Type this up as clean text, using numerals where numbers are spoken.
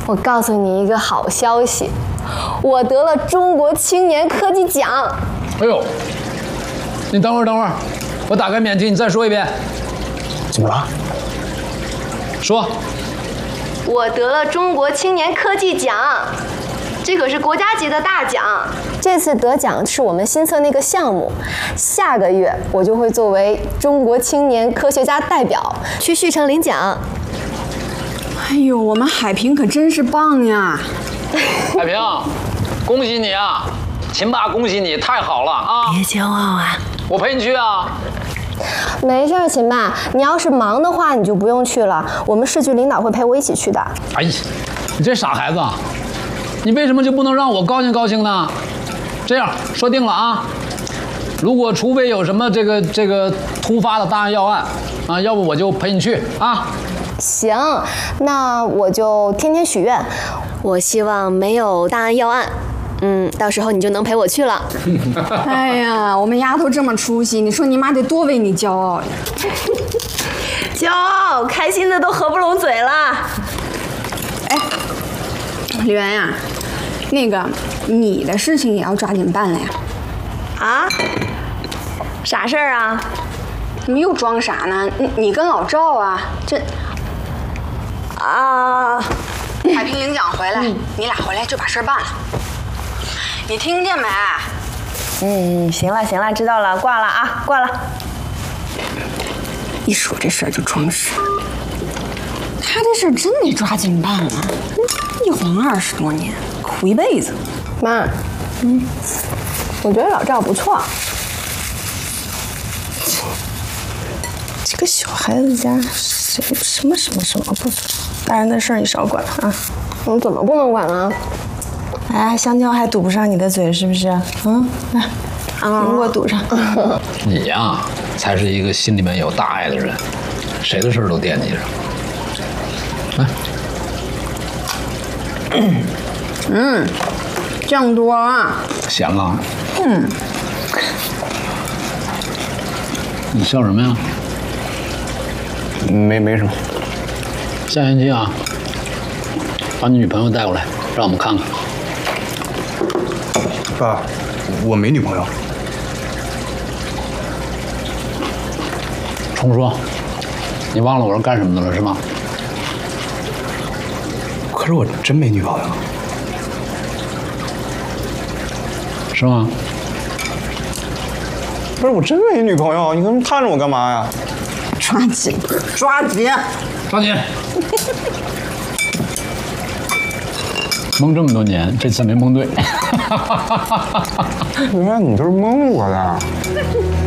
我告诉你一个好消息，我得了中国青年科技奖。 哎呦，你等会儿，我打开免提，你再说一遍。 怎么了？ 说。 我得了中国青年科技奖，这可是国家级的大奖。这次得奖是我们新测那个项目，下个月我就会作为中国青年科学家代表去旭城领奖。 哎呦，我们海平可真是棒呀！ 海平，恭喜你啊！秦爸，恭喜你，太好了啊！ 别骄傲啊！ 我陪你去啊。 没事儿，秦爸，你要是忙的话，你就不用去了。我们市局领导会陪我一起去的。 哎呀，你这傻孩子，你为什么就不能让我高兴高兴呢？这样说定了啊，如果除非有什么这个突发的大案要案啊，要不我就陪你去啊。 行，那我就天天许愿，我希望没有大案要案。到时候你就能陪我去了。 哎呀，我们丫头这么出息，你说你妈得多为你骄傲呀！ 骄傲，开心的都合不拢嘴了。 哎，李媛呀，那个你的事情也要抓紧办了呀。 啊？啥事儿啊？ 你们又装傻呢？你跟老赵啊，这啊， 海平领奖回来，你俩回来就把事儿办了。你听见没？ 行了，知道了，挂了啊，挂了。 一说这事儿就装傻，他这事儿真得抓紧办了，一晃20多年，苦一辈子。 妈，我觉得老赵不错。 这个小孩子家谁什么不错，大人的事儿你少管啊！ 我怎么不能管呢？ 哎，香蕉还堵不上你的嘴是不是？来，苹果堵上。 你呀，才是一个心里面有大爱的人，谁的事儿都惦记着。 酱多啊！ 咸了。你笑什么呀？ 没什么。 下星期啊，把你女朋友带过来，让我们看看。 爸，我没女朋友。 重说，你忘了我是干什么的了是吗？ 可是我真没女朋友。 是吗？ 不是，我真没女朋友，你他妈看着我干嘛呀？ 抓紧！ 蒙这么多年，这次没蒙对。 原来你就是蒙我的。